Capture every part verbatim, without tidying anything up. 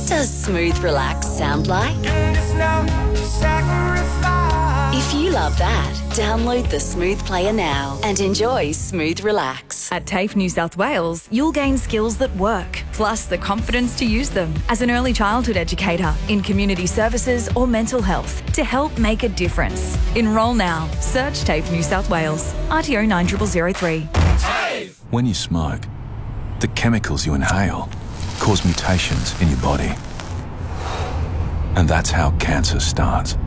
does Smooth Relax sound like? If you love that, download the Smooth Player now and enjoy Smooth Relax. At TAFE New South Wales, you'll gain skills that work, plus the confidence to use them as an early childhood educator in community services or mental health to help make a difference. Enrol now. Search TAFE New South Wales. R T O nine zero zero zero three. When you smoke, the chemicals you inhale cause mutations in your body. And that's how cancer starts.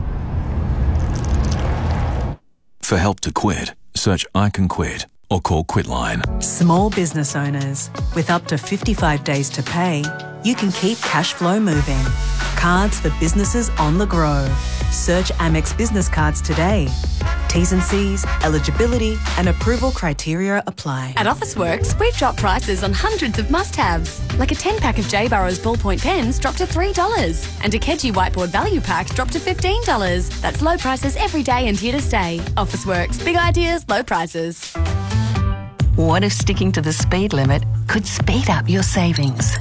For help to quit, search I Can Quit or call Quitline. Small business owners, with up to fifty-five days to pay, you can keep cash flow moving. Cards for businesses on the go. Search Amex Business Cards today. T's and C's, eligibility and approval criteria apply. At Officeworks, we've dropped prices on hundreds of must-haves, like a ten-pack of J. Burrows ballpoint pens dropped to three dollars and a Keji whiteboard value pack dropped to fifteen dollars. That's low prices every day and here to stay. Officeworks, big ideas, low prices. What if sticking to the speed limit could speed up your savings?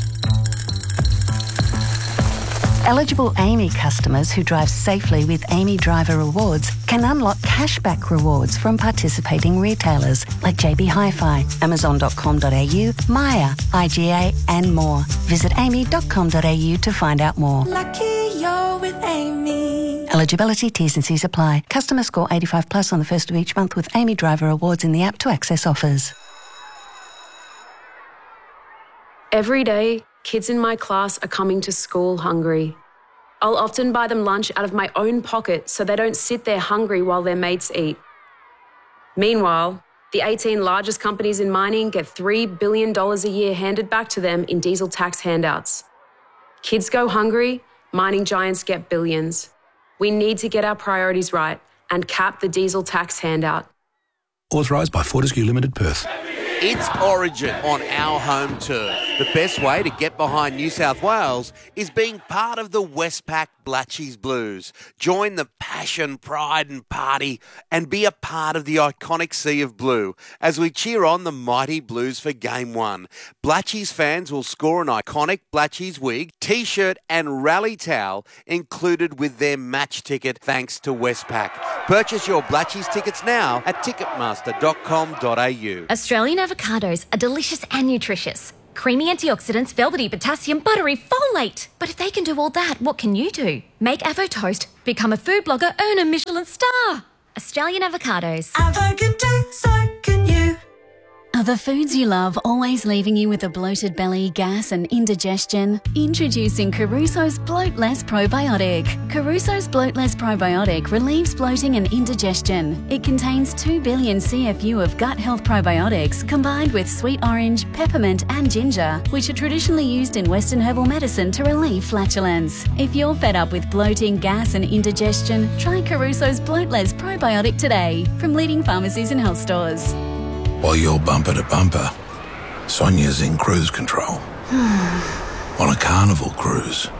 Eligible Amy customers who drive safely with Amy Driver Rewards can unlock cashback rewards from participating retailers like J B Hi-Fi, Amazon dot com dot a u, Maya, I G A and more. Visit amy dot com dot a u to find out more. Lucky you're with Amy. Eligibility, T's and C's apply. Customer score eighty-five plus on the first of each month with Amy Driver Rewards in the app to access offers. Every day, kids in my class are coming to school hungry. I'll often buy them lunch out of my own pocket so they don't sit there hungry while their mates eat. Meanwhile, the eighteen largest companies in mining get three billion dollars a year handed back to them in diesel tax handouts. Kids go hungry, mining giants get billions. We need to get our priorities right and cap the diesel tax handout. Authorised by Fortescue Limited, Perth. It's Origin on our home turf. The best way to get behind New South Wales is being part of the Westpac Blatchy's Blues. Join the passion, pride and party and be a part of the iconic sea of blue as we cheer on the mighty Blues for Game one. Blatchy's fans will score an iconic Blatchy's wig, T-shirt and rally towel included with their match ticket thanks to Westpac. Purchase your Blatchy's tickets now at ticketmaster dot com dot a u. Australian avocados are delicious and nutritious. Creamy antioxidants, velvety potassium, buttery folate. But if they can do all that, what can you do? Make Avo Toast, become a food blogger, earn a Michelin star. Australian avocados. Avo can do, so can you. Are the foods you love always leaving you with a bloated belly, gas and indigestion? Introducing Caruso's Bloat Less Probiotic. Caruso's Bloat Less Probiotic relieves bloating and indigestion. It contains two billion C F U of gut health probiotics combined with sweet orange, peppermint and ginger, which are traditionally used in Western herbal medicine to relieve flatulence. If you're fed up with bloating, gas and indigestion, try Caruso's Bloat Less Probiotic today from leading pharmacies and health stores. While you're bumper to bumper, Sonia's in cruise control. On a carnival cruise.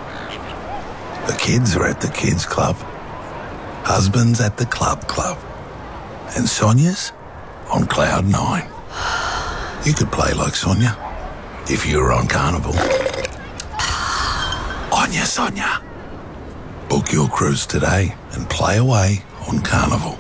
The kids are at the kids club. Husband's at the club club. And Sonia's on cloud nine. You could play like Sonia if you were on carnival. On ya, Sonia. Book your cruise today and play away on carnival.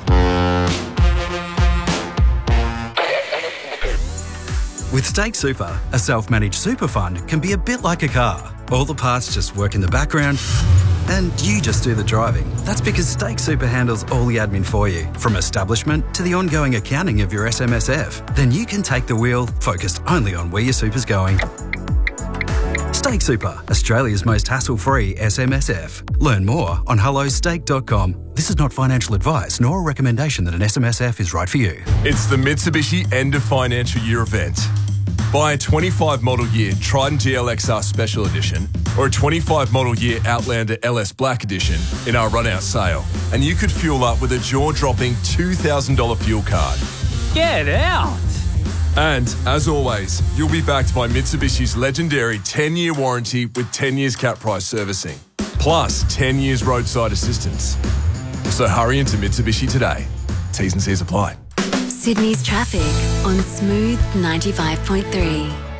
With Stake Super, a self-managed super fund can be a bit like a car. All the parts just work in the background and you just do the driving. That's because Stake Super handles all the admin for you, from establishment to the ongoing accounting of your S M S F. Then you can take the wheel, focused only on where your super's going. Stake Super, Australia's most hassle-free S M S F. Learn more on hello stake dot com. This is not financial advice nor a recommendation that an S M S F is right for you. It's the Mitsubishi End of Financial Year event. Buy a twenty-five model year Trident G L X R Special Edition or a twenty-five model year Outlander L S Black Edition in our run-out sale, and you could fuel up with a jaw-dropping two thousand dollars fuel card. Get out! And, as always, you'll be backed by Mitsubishi's legendary ten-year warranty with ten years cap price servicing, plus ten years roadside assistance. So hurry into Mitsubishi today. T's and C's apply. Sydney's traffic on Smooth ninety-five point three.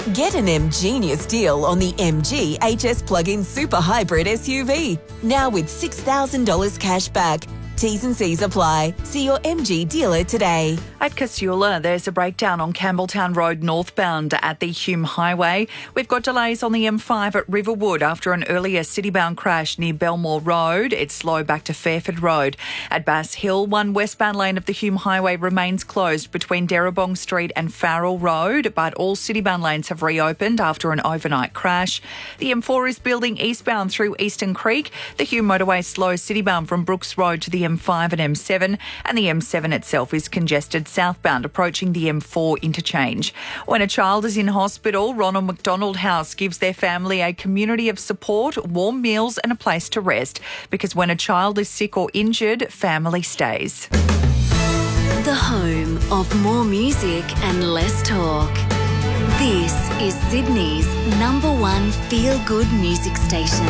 Get an M-Genius deal on the M G H S Plug-in Super Hybrid S U V. Now with six thousand dollars cash back. T's and C's apply. See your M G dealer today. At Casula, there's a breakdown on Campbelltown Road northbound at the Hume Highway. We've got delays on the M five at Riverwood after an earlier citybound crash near Belmore Road. It's slow back to Fairford Road. At Bass Hill, one westbound lane of the Hume Highway remains closed between Darrabong Street and Farrell Road, but all citybound lanes have reopened after an overnight crash. The M four is building eastbound through Eastern Creek. The Hume motorway slows citybound from Brooks Road to the M five and M seven, and the M seven itself is congested southbound approaching the M four interchange. When a child is in hospital, Ronald McDonald House gives their family a community of support, warm meals and a place to rest, because when a child is sick or injured, family stays. The home of more music and less talk. This is Sydney's number one feel-good music station.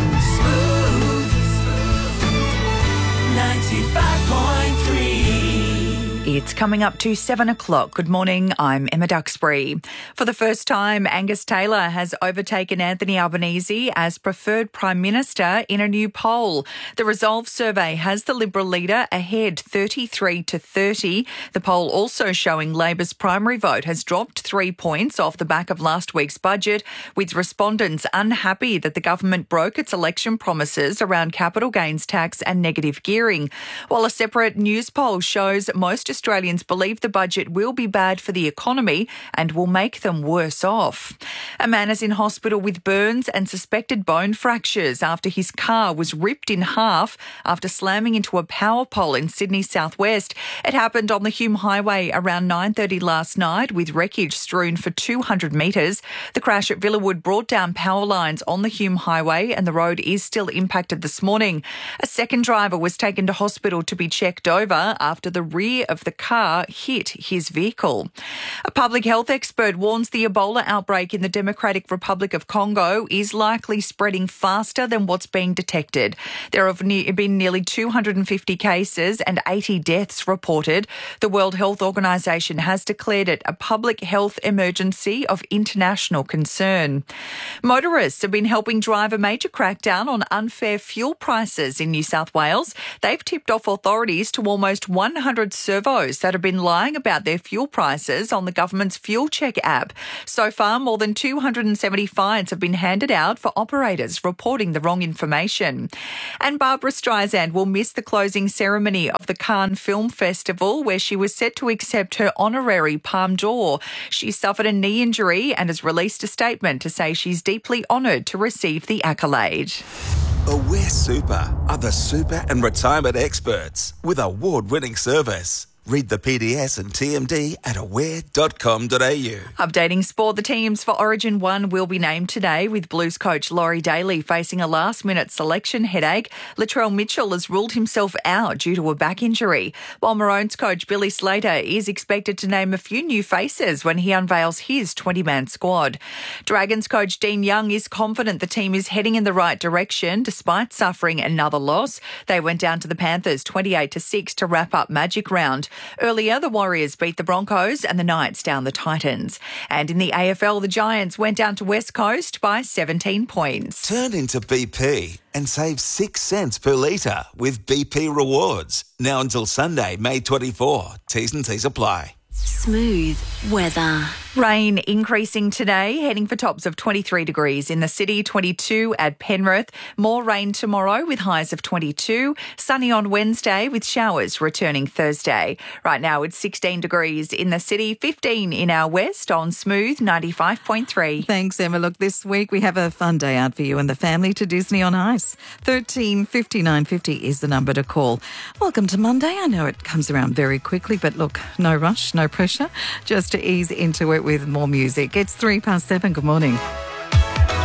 ninety-five point three. It's coming up to seven o'clock. Good morning, I'm Emma Duxbury. For the first time, Angus Taylor has overtaken Anthony Albanese as preferred Prime Minister in a new poll. The Resolve survey has the Liberal leader ahead thirty-three to thirty. The poll also showing Labor's primary vote has dropped three points off the back of last week's budget, with respondents unhappy that the government broke its election promises around capital gains tax and negative gearing. While a separate news poll shows most Australians believe the budget will be bad for the economy and will make them worse off. A man is in hospital with burns and suspected bone fractures after his car was ripped in half after slamming into a power pole in Sydney's southwest. It happened on the Hume Highway around nine thirty last night, with wreckage strewn for two hundred metres. The crash at Villawood brought down power lines on the Hume Highway and the road is still impacted this morning. A second driver was taken to hospital to be checked over after the rear of the car hit his vehicle. A public health expert warns the Ebola outbreak in the Democratic Republic of Congo is likely spreading faster than what's being detected. There have ne- been nearly two hundred fifty cases and eighty deaths reported. The World Health Organization has declared it a public health emergency of international concern. Motorists have been helping drive a major crackdown on unfair fuel prices in New South Wales. They've tipped off authorities to almost one hundred servos that have been lying about their fuel prices on the government's Fuel Check app. So far, more than two hundred seventy fines have been handed out for operators reporting the wrong information. And Barbara Streisand will miss the closing ceremony of the Cannes Film Festival, where she was set to accept her honorary Palme d'Or. She suffered a knee injury and has released a statement to say she's deeply honoured to receive the accolade. Aware Super are the super and retirement experts with award-winning service. Read the P D S and T M D at aware dot com dot a u. Updating sport, the teams for Origin one will be named today, with Blues coach Laurie Daly facing a last-minute selection headache. Latrell Mitchell has ruled himself out due to a back injury, while Maroons coach Billy Slater is expected to name a few new faces when he unveils his twenty-man squad. Dragons coach Dean Young is confident the team is heading in the right direction despite suffering another loss. They went down to the Panthers twenty-eight to six to wrap up Magic Round. Earlier, the Warriors beat the Broncos and the Knights down the Titans. And in the A F L, the Giants went down to West Coast by seventeen points. Turn into B P and save six cents per litre with B P Rewards. Now until Sunday, May twenty-fourth. T's and C's apply. Smooth weather. Rain increasing today, heading for tops of twenty-three degrees in the city, twenty-two at Penrith. More rain tomorrow with highs of twenty-two. Sunny on Wednesday with showers returning Thursday. Right now it's sixteen degrees in the city, fifteen in our west on Smooth ninety-five point three. Thanks, Emma. Look, this week we have a fun day out for you and the family to Disney on Ice. thirteen fifty-nine fifty is the number to call. Welcome to Monday. I know it comes around very quickly, but look, no rush, no pressure, just to ease into it with more music. It's three past seven. Good morning.